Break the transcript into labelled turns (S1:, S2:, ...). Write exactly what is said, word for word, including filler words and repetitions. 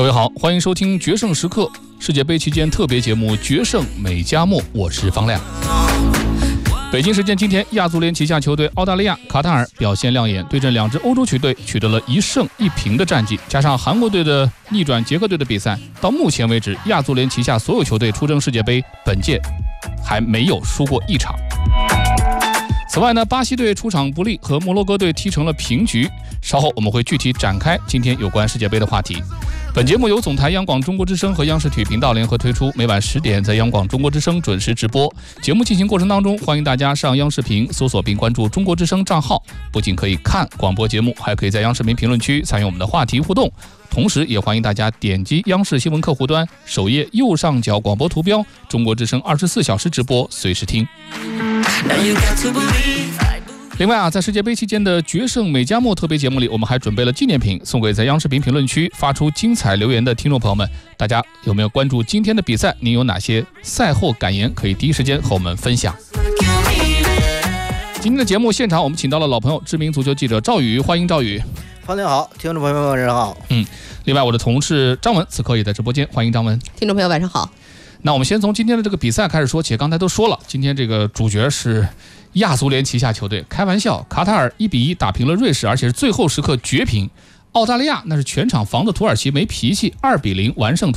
S1: 各位好，欢迎收听决胜时刻世界杯期间特别节目《决胜美加墨》，我是方亮。北京时间今天，亚足联旗下球队澳大利亚、卡塔尔表现亮眼，对阵两支欧洲球队取得了一胜一平的战绩，加上韩国队的逆转捷克队的比赛，到目前为止，亚足联旗下所有球队出征世界杯本届还没有输过一场。此外呢，巴西队出场不利，和摩洛哥队踢成了平局。稍后我们会具体展开今天有关世界杯的话题。本节目由总台央广中国之声和央视体育频道联合推出，每晚十点在央广中国之声准时直播。节目进行过程当中，欢迎大家上央视频搜索并关注中国之声账号，不仅可以看广播节目，还可以在央视频评论区参与我们的话题互动。同时也欢迎大家点击央视新闻客户端首页右上角广播图标，中国之声二十四小时直播，随时听。另外啊，在世界杯期间的决胜美加墨特别节目里，我们还准备了纪念品送给在央视频评论区发出精彩留言的听众朋友们。大家有没有关注今天的比赛？您有哪些赛后感言可以第一时间和我们分享？今天的节目现场我们请到了老朋友，知名足球记者赵宇，欢迎赵宇。
S2: 方您好，听众朋友们晚上好。
S1: 嗯，另外我的同事张文此刻也在直播间，欢迎张文。
S3: 听众朋友晚上好。
S1: 那我们先从今天的这个比赛开始说起，刚才都说了，今天这个主角是亚足联旗下球队，开玩笑，卡塔尔一比一打平了瑞士，而且是最后时刻绝平。澳大利亚那是全场防着土耳其没脾气，二比零完胜